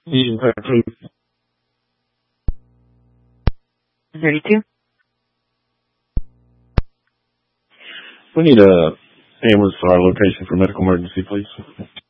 Fusion card, please. 32. We need a ambulance to our location for medical emergency, please.